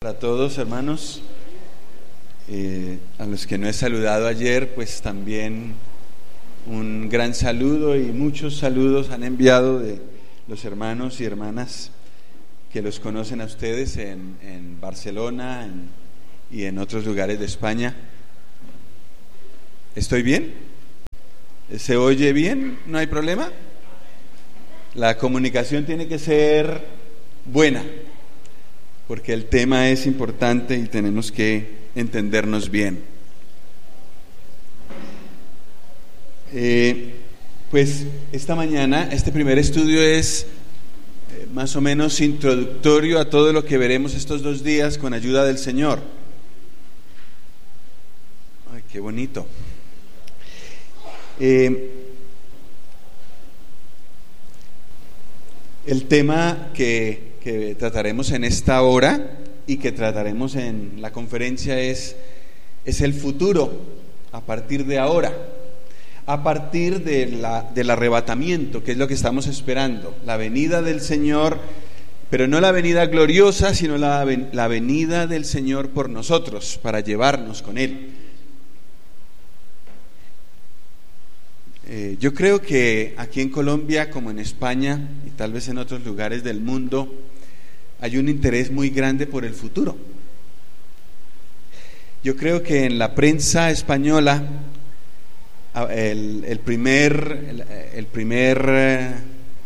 Para todos, hermanos, a los que no he saludado ayer, pues también un gran saludo, y muchos saludos han enviado de los hermanos y hermanas que los conocen a ustedes en Barcelona y en otros lugares de España. ¿Estoy bien? ¿Se oye bien? ¿No hay problema? La comunicación tiene que ser buena, porque el tema es importante y tenemos que entendernos bien. Pues esta mañana, este primer estudio es más o menos introductorio a todo lo que veremos estos 2 días con ayuda del Señor. Ay, qué bonito. El tema que trataremos en esta hora y que trataremos en la conferencia es el futuro a partir de ahora, a partir del arrebatamiento, que es lo que estamos esperando, la venida del Señor, pero no la venida gloriosa, sino la venida del Señor por nosotros, para llevarnos con Él. Yo creo que aquí en Colombia, como en España y tal vez en otros lugares del mundo, hay un interés muy grande por el futuro. Yo creo que en la prensa española el primer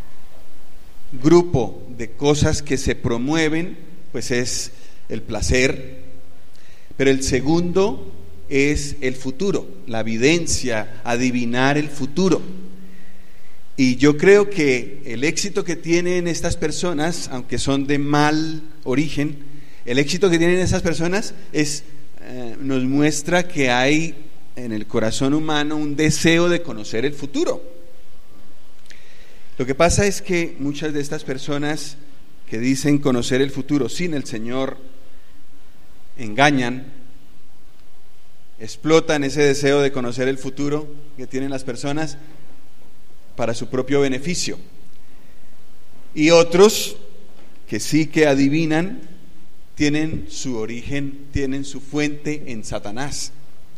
grupo de cosas que se promueven pues es el placer, pero el segundo es el futuro, la evidencia, adivinar el futuro. Y yo creo que el éxito que tienen estas personas, aunque son de mal origen, el éxito que tienen esas personas nos muestra que hay en el corazón humano un deseo de conocer el futuro. Lo que pasa es que muchas de estas personas que dicen conocer el futuro sin el Señor engañan, explotan ese deseo de conocer el futuro que tienen las personas para su propio beneficio. Y otros que sí que adivinan tienen su origen, tienen su fuente en Satanás.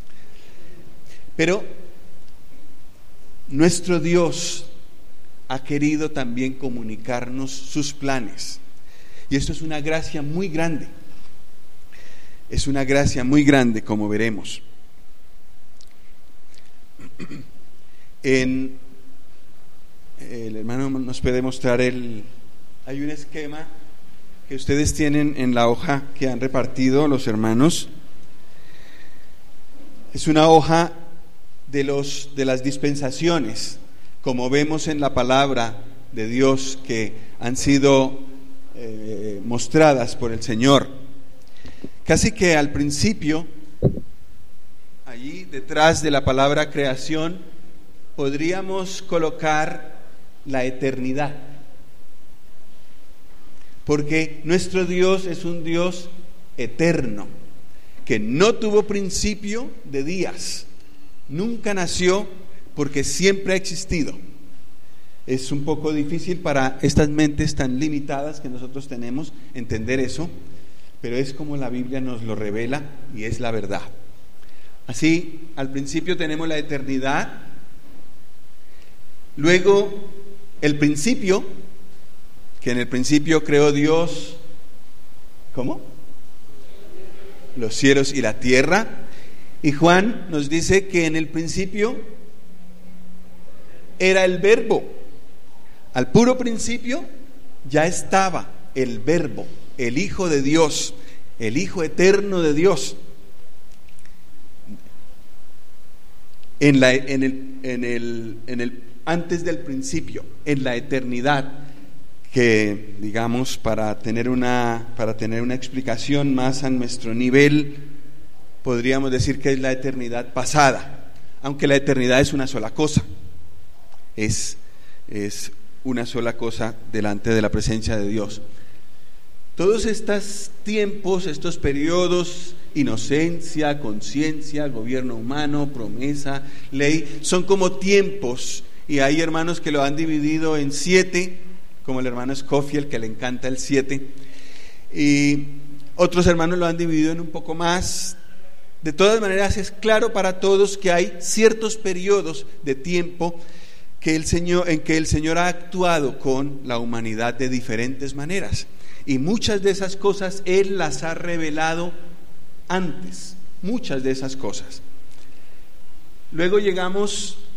Pero nuestro Dios ha querido también comunicarnos sus planes. Y esto es una gracia muy grande. Es una gracia muy grande, como veremos. El hermano nos puede mostrar hay un esquema que ustedes tienen en la hoja que han repartido los hermanos. Es una hoja de las dispensaciones, como vemos en la palabra de Dios, que han sido mostradas por el Señor. Casi que al principio, allí detrás de la palabra creación, podríamos colocar la eternidad, porque nuestro Dios es un Dios eterno, que no tuvo principio de días, nunca nació, porque siempre ha existido. Es un poco difícil para estas mentes tan limitadas que nosotros tenemos entender eso, pero es como la Biblia nos lo revela y es la verdad. Así, al principio tenemos la eternidad, luego el principio, que en el principio creó Dios, ¿cómo? Los cielos y la tierra. Y Juan nos dice que en el principio era el Verbo. Al puro principio ya estaba el Verbo, el Hijo de Dios, el Hijo eterno de Dios. Antes del principio, en la eternidad, que digamos para tener una explicación más a nuestro nivel, podríamos decir que es la eternidad pasada, aunque la eternidad es una sola cosa, es una sola cosa delante de la presencia de Dios. Todos estos tiempos, estos periodos, inocencia, conciencia, gobierno humano, promesa, ley, son como tiempos, y hay hermanos que lo han dividido en 7, como el hermano Scofield, que le encanta el 7, y Otros hermanos lo han dividido en un poco más. De todas maneras, es claro para todos que hay ciertos periodos de tiempo en que el Señor ha actuado con la humanidad de diferentes maneras. Y muchas de esas cosas Él las ha revelado antes, muchas de esas cosas. Luego llegamos